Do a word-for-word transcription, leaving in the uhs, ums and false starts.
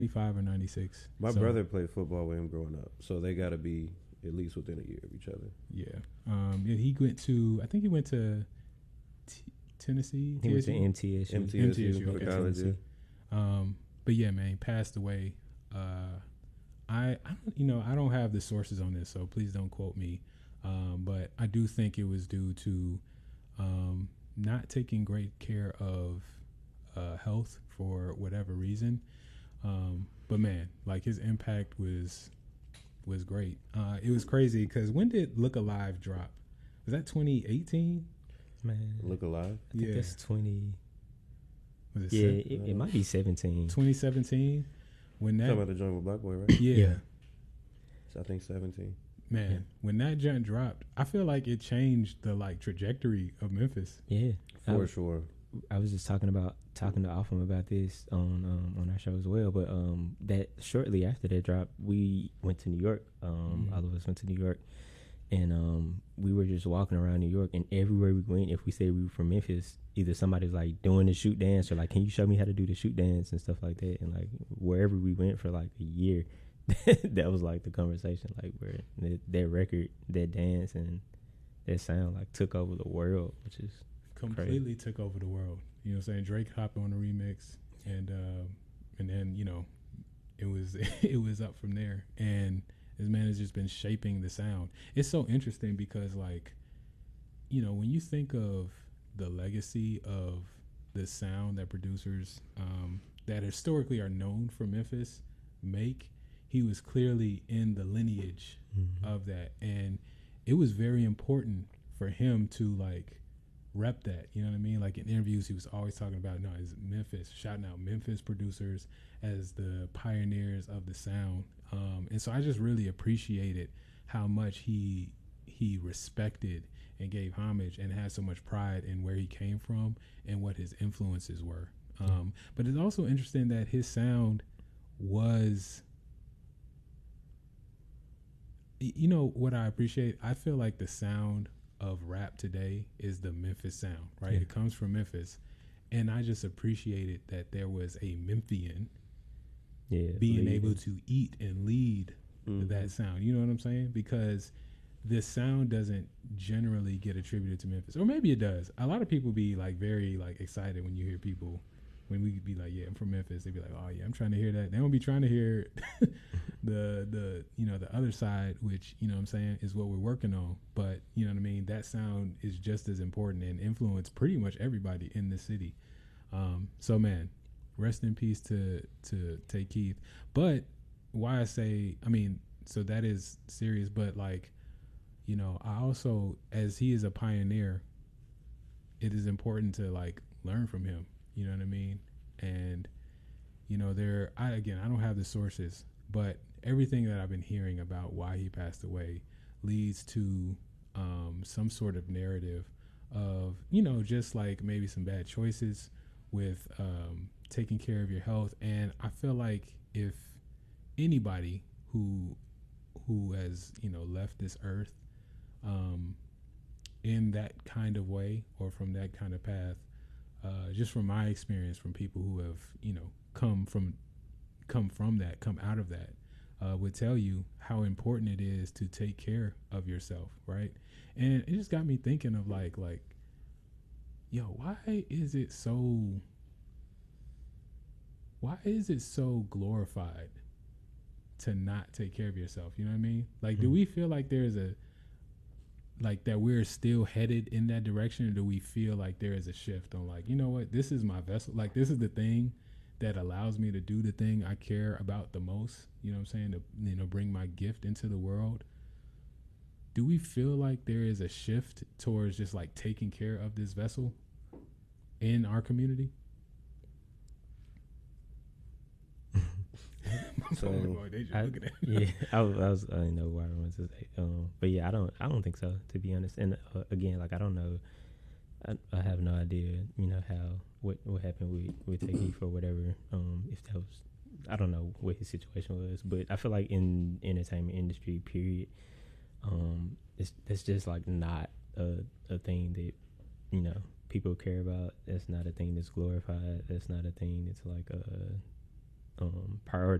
ninety-five or ninety-six. My So, brother played football with him growing up, so they got to be at least within a year of each other. Yeah. Um, yeah, he went to, I think he went to T- Tennessee. He went to T S U? M T S U. M T S U M T S U, for okay, college. Yeah. Tennessee. Um, but yeah, man, he passed away. Uh, I, I don't, you know, I don't have the sources on this, so please don't quote me. Um, but I do think it was due to um, not taking great care of uh, health for whatever reason. Um, but man, like his impact was was great. Uh, it was crazy because when did Look Alive drop? Was that twenty eighteen? Man, Look Alive. I think Yeah. that's twenty. Was it Yeah, se- it, it might be seventeen. twenty seventeen? When Talking that about the joint with Black Boy, right? yeah, Yeah. So I think seventeen. man, Yeah. when that junk dropped, I feel like it changed the like trajectory of Memphis. Yeah, For I, sure. I was just talking about talking to Alpham about this on um, on our show as well. But um, that shortly after that drop, we went to New York. Um, Mhm. All of us went to New York, and um, we were just walking around New York. And everywhere we went, if we said we were from Memphis, either somebody was like doing the shoot dance or like, "Can you show me how to do the shoot dance?" and stuff like that. And like wherever we went for like a year, that was like the conversation. Like where that, that record, that dance, and that sound like took over the world, which is Completely took over the world. You know what I'm saying? Drake hopped on the remix and uh, and then, you know, it was it was up from there. And this man has just been shaping the sound. It's so interesting because like, you know, when you think of the legacy of the sound that producers um, that historically are known for Memphis make, he was clearly in the lineage mm-hmm. of that. And it was very important for him to like rep that, you know what I mean? Like in interviews, he was always talking about, no, it's Memphis, shouting out Memphis producers as the pioneers of the sound. Um, and so I just really appreciated how much he he respected and gave homage and had so much pride in where he came from and what his influences were. Um, but it's also interesting that his sound was, you know, what I appreciate? I feel like the sound of rap today is the Memphis sound, right? Yeah. It comes from Memphis. And I just appreciated that there was a Memphian yeah, being leading. able to eat and lead Mhm. that sound. You know what I'm saying? Because this sound doesn't generally get attributed to Memphis. Or maybe it does. A lot of people be like very like excited when you hear people, when we be like, yeah, I'm from Memphis. They be like, oh yeah, I'm trying to hear that. They don't be trying to hear the the you know the other side, which, you know what I'm saying, is what we're working on. But you know what I mean, that sound is just as important and influence pretty much everybody in the city. Um, so man, rest in peace to to Tay Keith. But why I say, I mean, so that is serious, but like, you know, I also, as he is a pioneer, it is important to like learn from him. You know what I mean? And you know, there, I again, I don't have the sources, but everything that I've been hearing about why he passed away leads to um, some sort of narrative of, you know, just like maybe some bad choices with um, taking care of your health. And I feel like if anybody who who has, you know, left this earth um, in that kind of way or from that kind of path, uh, just from my experience, from people who have, you know, come from come from that, come out of that, uh, would tell you how important it is to take care of yourself, right? And it just got me thinking of like, like, yo, why is it so? Why is it so glorified to not take care of yourself? You know what I mean? Like, do we feel like there's a like that we're still headed in that direction, or do we feel like there is a shift on like, you know what, this is my vessel, like this is the thing that allows me to do the thing I care about the most, you know what I'm saying, to, you know, bring my gift into the world? Do we feel like there is a shift towards just like taking care of this vessel in our community? So, Boy, they just I, looking at me. yeah, I was, I was, I didn't know what I wanted to say. Um, but yeah, I don't, I don't think so, to be honest. And uh, again, like I don't know, I, I have no idea, you know, how what what happened with with Tay Keith or whatever. Um, if that was, I don't know what his situation was, but I feel like in entertainment industry, period, um, it's that's just like not a a thing that, you know, people care about. That's not a thing that's glorified. That's not a thing that's like uh um, prioritize